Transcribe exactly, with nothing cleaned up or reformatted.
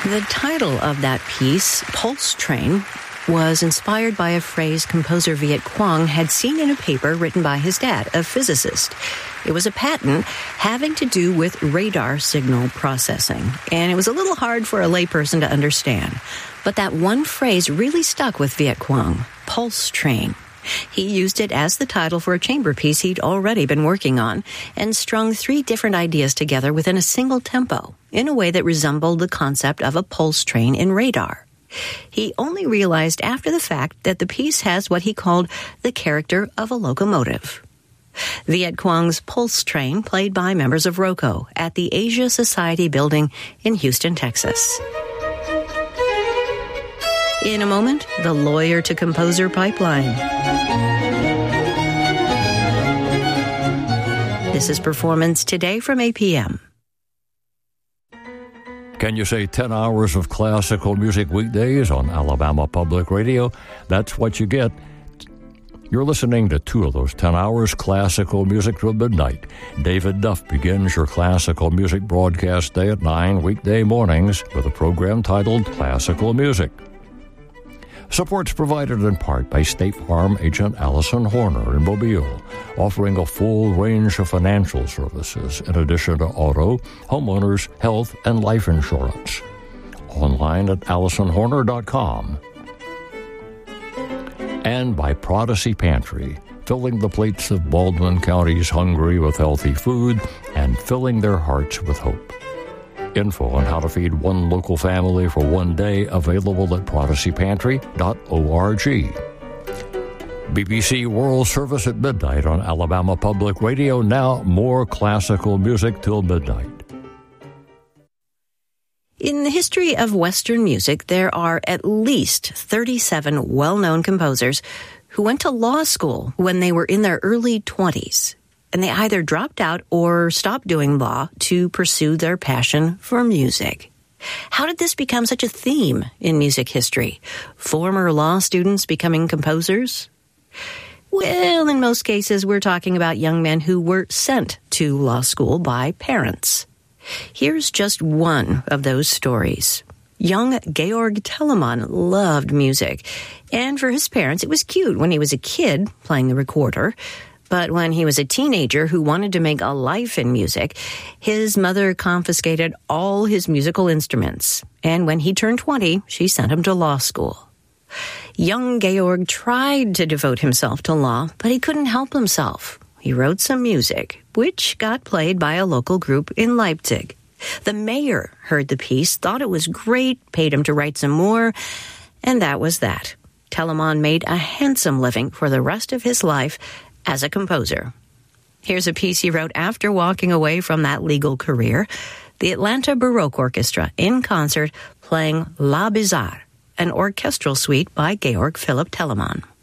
The title of that piece, Pulse Train, was inspired by a phrase composer Viet Quang had seen in a paper written by his dad, a physicist. It was a patent having to do with radar signal processing, and it was a little hard for a layperson to understand. But that one phrase really stuck with Viet Quang, Pulse Train. He used it as the title for a chamber piece he'd already been working on, and strung three different ideas together within a single tempo, in a way that resembled the concept of a pulse train in radar. He only realized after the fact that the piece has what he called the character of a locomotive. Viet Quang's Pulse Train, played by members of ROCO at the Asia Society building in Houston, Texas. In a moment, the lawyer-to-composer pipeline. This is Performance Today from A P M. Can you say ten hours of classical music weekdays on Alabama Public Radio? That's what you get. You're listening to two of those ten hours classical music till midnight. David Duff begins your classical music broadcast day at nine weekday mornings with a program titled Classical Music. Support's provided in part by State Farm agent Allison Horner in Mobile, offering a full range of financial services in addition to auto, homeowners, health, and life insurance. Online at allison horner dot com. And by Prodigy Pantry, filling the plates of Baldwin County's hungry with healthy food and filling their hearts with hope. Info on how to feed one local family for one day available at prodigy pantry dot org. B B C World Service at midnight on Alabama Public Radio. Now, more classical music till midnight. In the history of Western music, there are at least thirty-seven well-known composers who went to law school when they were in their early twenties. And they either dropped out or stopped doing law to pursue their passion for music. How did this become such a theme in music history? Former law students becoming composers? Well, in most cases, we're talking about young men who were sent to law school by parents. Here's just one of those stories. Young Georg Telemann loved music, and for his parents, it was cute when he was a kid playing the recorder. But when he was a teenager who wanted to make a life in music, his mother confiscated all his musical instruments. And when he turned twenty, she sent him to law school. Young Georg tried to devote himself to law, but he couldn't help himself. He wrote some music, which got played by a local group in Leipzig. The mayor heard the piece, thought it was great, paid him to write some more, and that was that. Telemann made a handsome living for the rest of his life as a composer. Here's a piece he wrote after walking away from that legal career. The Atlanta Baroque Orchestra in concert playing La Bizarre, an orchestral suite by Georg Philipp Telemann.